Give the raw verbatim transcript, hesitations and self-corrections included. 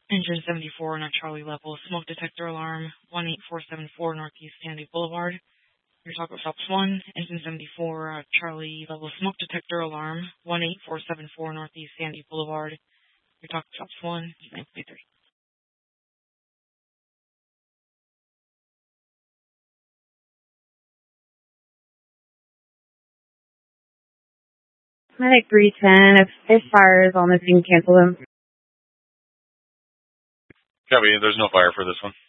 Engine seventy-four on Charlie level, smoke detector alarm, one eight four seven four Northeast Sandy Boulevard. Your taco stops one, engine seventy-four, uh, Charlie level, smoke detector alarm, one eight four seven four Northeast Sandy Boulevard. Your taco stops one, nine three. Medic three ten, if, if fire is on this, you can cancel them. Copy, there's no fire for this one.